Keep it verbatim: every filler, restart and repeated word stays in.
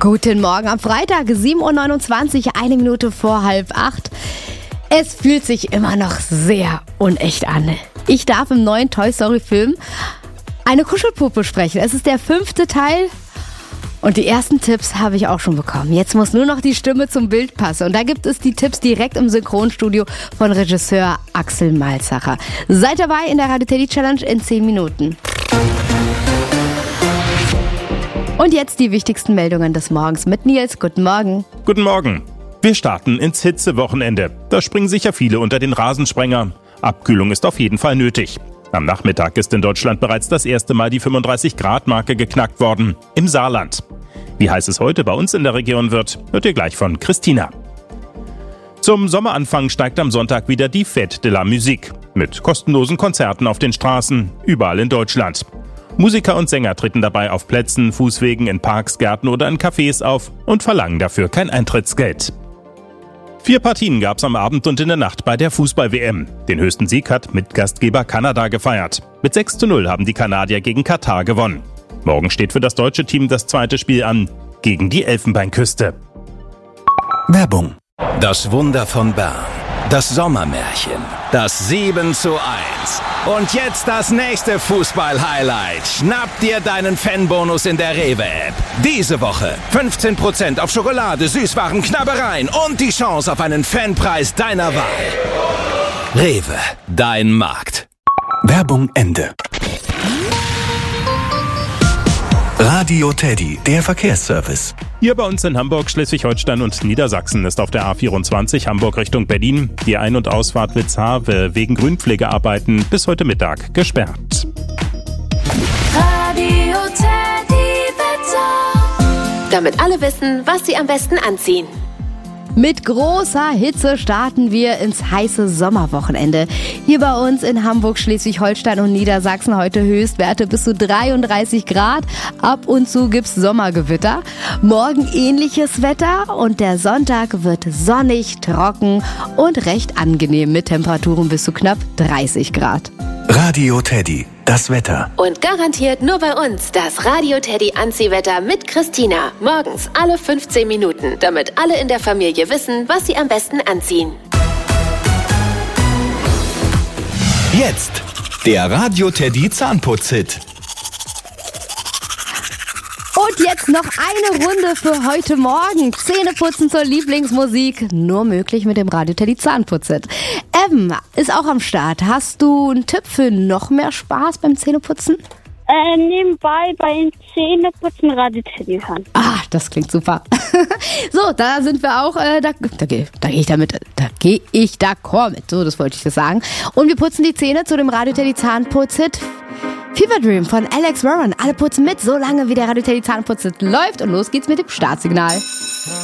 Guten Morgen am Freitag, sieben Uhr neunundzwanzig, eine Minute vor halb acht. Es fühlt sich immer noch sehr unecht an. Ich darf im neuen Toy Story Film eine Kuschelpuppe sprechen. Es ist der fünfte Teil und die ersten Tipps habe ich auch schon bekommen. Jetzt muss nur noch die Stimme zum Bild passen. Und da gibt es die Tipps direkt im Synchronstudio von Regisseur Axel Malzacher. Seid dabei in der Radio Teddy Challenge in zehn Minuten. Und jetzt die wichtigsten Meldungen des Morgens mit Nils. Guten Morgen. Guten Morgen. Wir starten ins Hitzewochenende. Da springen sicher viele unter den Rasensprenger. Abkühlung ist auf jeden Fall nötig. Am Nachmittag ist in Deutschland bereits das erste Mal die fünfunddreißig Grad Marke geknackt worden. Im Saarland. Wie heiß es heute bei uns in der Region wird, hört ihr gleich von Christina. Zum Sommeranfang steigt am Sonntag wieder die Fête de la Musique. Mit kostenlosen Konzerten auf den Straßen, überall in Deutschland. Musiker und Sänger treten dabei auf Plätzen, Fußwegen, in Parks, Gärten oder in Cafés auf und verlangen dafür kein Eintrittsgeld. Vier Partien gab's am Abend und in der Nacht bei der Fußball-W M. Den höchsten Sieg hat Mitgastgeber Kanada gefeiert. Mit sechs zu null haben die Kanadier gegen Katar gewonnen. Morgen steht für das deutsche Team das zweite Spiel an, gegen die Elfenbeinküste. Werbung. Das Wunder von Bern. Das Sommermärchen. Das sieben zu eins. Und jetzt das nächste Fußball-Highlight. Schnapp dir deinen Fanbonus in der Rewe-App. Diese Woche fünfzehn Prozent auf Schokolade, Süßwaren, Knabbereien und die Chance auf einen Fanpreis deiner Wahl. Rewe, dein Markt. Werbung Ende. Radio Teddy, der Verkehrsservice. Hier bei uns in Hamburg, Schleswig-Holstein und Niedersachsen ist auf der A vierundzwanzig Hamburg Richtung Berlin die Ein- und Ausfahrt Witzhawe wegen Grünpflegearbeiten bis heute Mittag gesperrt. Radio Teddy Wetter. Damit alle wissen, was sie am besten anziehen. Mit großer Hitze starten wir ins heiße Sommerwochenende. Hier bei uns in Hamburg, Schleswig-Holstein und Niedersachsen heute Höchstwerte bis zu dreiunddreißig Grad. Ab und zu gibt's Sommergewitter. Morgen ähnliches Wetter und der Sonntag wird sonnig, trocken und recht angenehm mit Temperaturen bis zu knapp dreißig Grad. Radio Teddy, das Wetter. Und garantiert nur bei uns das Radio Teddy Anziehwetter mit Christina. Morgens alle fünfzehn Minuten, damit alle in der Familie wissen, was sie am besten anziehen. Jetzt der Radio Teddy Zahnputz-Hit. Und jetzt noch eine Runde für heute Morgen. Zähneputzen zur Lieblingsmusik. Nur möglich mit dem Radio Teddy Zahnputz-Hit. Evan ist auch am Start. Hast du einen Tipp für noch mehr Spaß beim Zähneputzen? Äh, nebenbei beim Zähneputzen Radio Teddy hören. Ah, das klingt super. So, da sind wir auch, äh, da, da, gehe da geh ich damit, da gehe ich d'accord mit. So, das wollte ich das sagen. Und wir putzen die Zähne zu dem Radio Teddy Zahnputz-Hit. Fever Dream von Alex Warren. Alle putzen mit, so lange wie der Radio Teddy Zahnputz-Hit läuft. Und los geht's mit dem Startsignal.